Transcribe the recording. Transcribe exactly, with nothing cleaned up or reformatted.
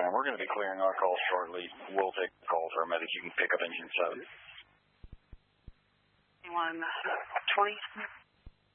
time. We're going to be clearing our calls shortly. We'll take calls for our medics. You can pick up engine seven. one twenty.